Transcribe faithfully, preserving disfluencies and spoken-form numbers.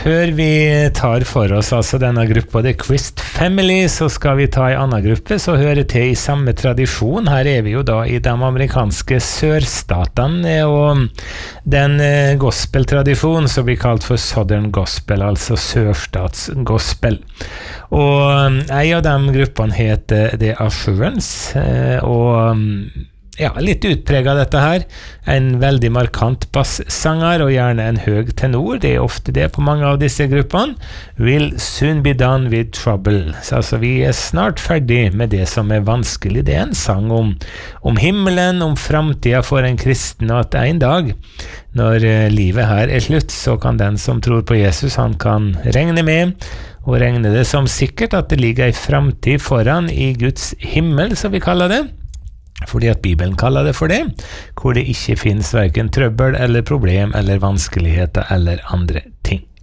Før vi tar for oss altså denne gruppa The Quist Family, så skal vi ta en annen gruppe som hører til i samme tradisjon. Her er vi jo da i de amerikanske sørstatene, og den gospeltradisjonen som blir kalt for Southern Gospel, altså sørstatsgospel. Og en av de gruppene heter The Assurance, og ja, litt utpreget dette her. En veldig markant basssanger og gjerne en høg tenor. Det er ofte det på mange av disse gruppene. Will soon be done with trouble. Så altså, vi er snart ferdig med det som er vanskelig. Det er en sang om, om himmelen, om fremtiden for en kristen, og at en dag, når livet her er slutt, så kan den som tror på Jesus, han kan regne med, og regne det som sikkert at det ligger en fremtid foran i Guds himmel, som vi kaller det. Fordi at Bibelen kaller det for det, hvor det ikke finnes hverken trøbbel eller problem eller vanskeligheter eller andre ting.